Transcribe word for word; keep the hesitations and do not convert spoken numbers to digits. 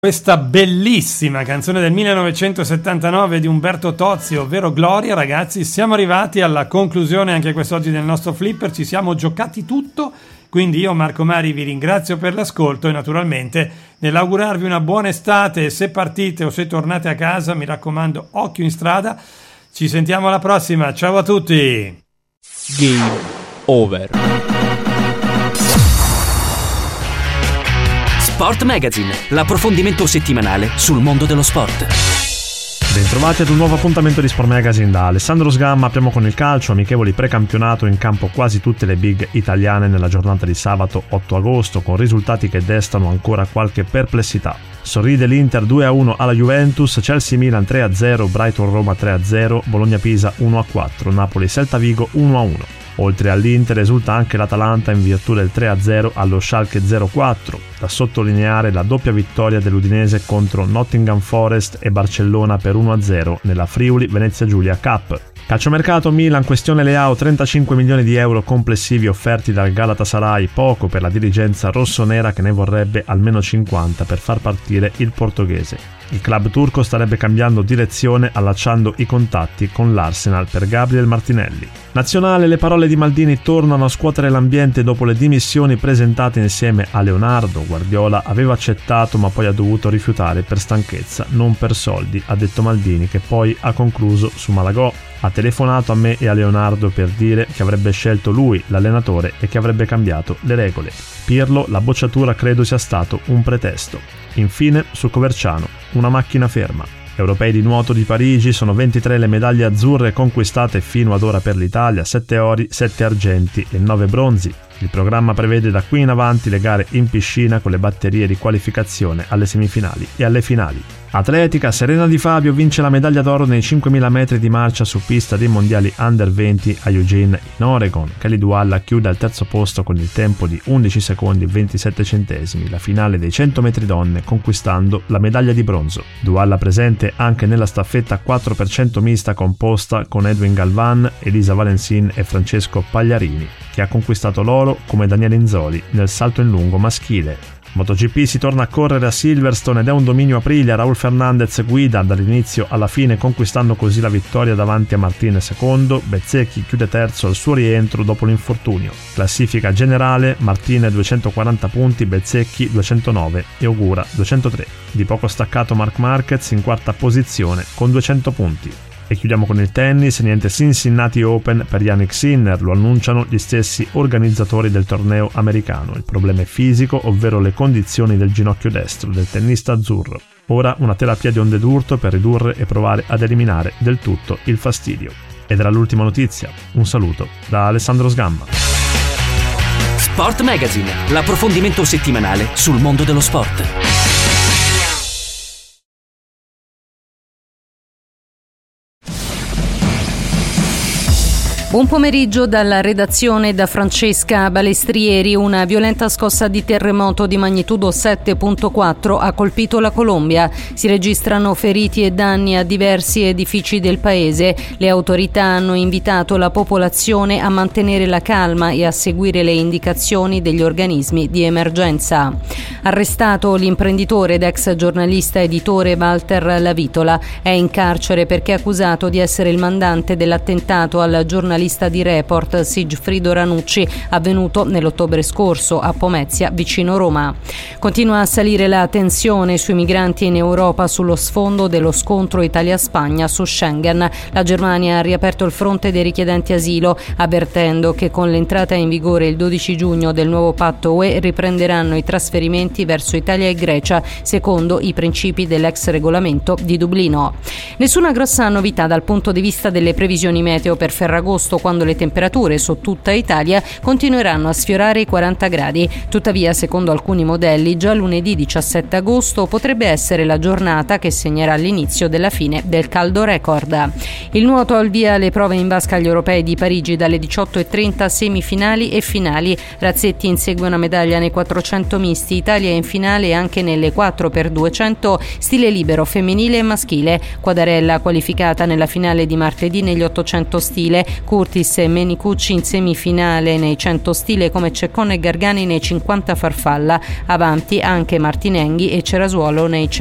Questa bellissima canzone del millenovecentosettantanove di Umberto Tozzi, ovvero Gloria. Ragazzi, siamo arrivati alla conclusione anche quest'oggi del nostro Flipper, ci siamo giocati tutto, quindi io Marco Mari vi ringrazio per l'ascolto e naturalmente nell'augurarvi una buona estate. Se partite o se tornate a casa, mi raccomando, occhio in strada. Ci sentiamo alla prossima, ciao a tutti. Game over. Sport Magazine, l'approfondimento settimanale sul mondo dello sport. Bentrovati ad un nuovo appuntamento di Sport Magazine da Alessandro Sgamma. Apriamo con il calcio, amichevoli precampionato, in campo quasi tutte le big italiane nella giornata di sabato otto agosto, con risultati che destano ancora qualche perplessità. Sorride l'Inter due a uno alla Juventus, Chelsea Milan tre a zero, Brighton Roma tre a zero, Bologna Pisa uno a quattro, Napoli Celta Vigo uno a uno. Oltre all'Inter esulta anche l'Atalanta in virtù del tre a zero allo Schalke zero quattro. Da sottolineare la doppia vittoria dell'Udinese contro Nottingham Forest e Barcellona per uno a zero nella Friuli Venezia Giulia Cup. Calciomercato Milan, questione Leao, trentacinque milioni di euro complessivi offerti dal Galatasaray, poco per la dirigenza rossonera che ne vorrebbe almeno cinquanta per far partire il portoghese. Il club turco starebbe cambiando direzione, allacciando i contatti con l'Arsenal per Gabriel Martinelli. Nazionale, le parole di Maldini tornano a scuotere l'ambiente dopo le dimissioni presentate insieme a Leonardo. Guardiola aveva accettato ma poi ha dovuto rifiutare per stanchezza, non per soldi, ha detto Maldini, che poi ha concluso su Malagò. Ha telefonato a me e a Leonardo per dire che avrebbe scelto lui, l'allenatore, e che avrebbe cambiato le regole. Pirlo, la bocciatura credo sia stato un pretesto. Infine, sul Coverciano, una macchina ferma. Europei di nuoto di Parigi, sono ventitré le medaglie azzurre conquistate fino ad ora per l'Italia, sette ori, sette argenti e nove bronzi. Il programma prevede da qui in avanti le gare in piscina con le batterie di qualificazione alle semifinali e alle finali. Atletica, Serena Di Fabio vince la medaglia d'oro nei cinquemila metri di marcia su pista dei mondiali under venti a Eugene in Oregon. Kelly Dualla chiude al terzo posto con il tempo di undici secondi e ventisette centesimi la finale dei cento metri donne, conquistando la medaglia di bronzo. Dualla presente anche nella staffetta quattro per cento mista composta con Edwin Galvan, Elisa Valencin e Francesco Pagliarini, che ha conquistato l'oro come Daniele Inzoli nel salto in lungo maschile. MotoGP, si torna a correre a Silverstone ed è un dominio Aprilia. Raul Fernandez guida dall'inizio alla fine, conquistando così la vittoria davanti a Martinez secondo. Bezzecchi chiude terzo al suo rientro dopo l'infortunio. Classifica generale: Martinez duecentoquaranta punti, Bezzecchi duecentonove e Ogura duecentotre. Di poco staccato Marc Marquez in quarta posizione con duecento punti. E chiudiamo con il tennis, niente Cincinnati Open per Jannik Sinner, lo annunciano gli stessi organizzatori del torneo americano. Il problema è fisico, ovvero le condizioni del ginocchio destro del tennista azzurro. Ora una terapia di onde d'urto per ridurre e provare ad eliminare del tutto il fastidio. Ed era l'ultima notizia. Un saluto da Alessandro Sgamma. Sport Magazine, l'approfondimento settimanale sul mondo dello sport. Buon pomeriggio dalla redazione da Francesca Balestrieri. Una violenta scossa di terremoto di magnitudo sette virgola quattro ha colpito la Colombia. Si registrano feriti e danni a diversi edifici del paese. Le autorità hanno invitato la popolazione a mantenere la calma e a seguire le indicazioni degli organismi di emergenza. Arrestato l'imprenditore ed ex giornalista editore Walter Lavitola. È in carcere perché è accusato di essere il mandante dell'attentato al giornalista di Report Sigfrido Ranucci, avvenuto nell'ottobre scorso a Pomezia, vicino Roma. Continua a salire la tensione sui migranti in Europa sullo sfondo dello scontro Italia-Spagna su Schengen. La Germania ha riaperto il fronte dei richiedenti asilo, avvertendo che con l'entrata in vigore il dodici giugno del nuovo patto U E riprenderanno i trasferimenti verso Italia e Grecia, secondo i principi dell'ex regolamento di Dublino. Nessuna grossa novità dal punto di vista delle previsioni meteo per Ferragosto, quando le temperature su tutta Italia continueranno a sfiorare i quaranta gradi. Tuttavia, secondo alcuni modelli, già lunedì diciassette agosto potrebbe essere la giornata che segnerà l'inizio della fine del caldo record. Il nuoto al via le prove in vasca agli europei di Parigi dalle diciotto e trenta, semifinali e finali. Razzetti insegue una medaglia nei quattrocento misti, Italia è in finale anche nelle quattro per duecento stile libero femminile e maschile. Quadarella qualificata nella finale di martedì negli ottocento stile, Curti Curtis e Menicucci in semifinale nei cento stile come Ceccone e Gargani nei cinquanta farfalla, avanti anche Martinenghi e Cerasuolo nei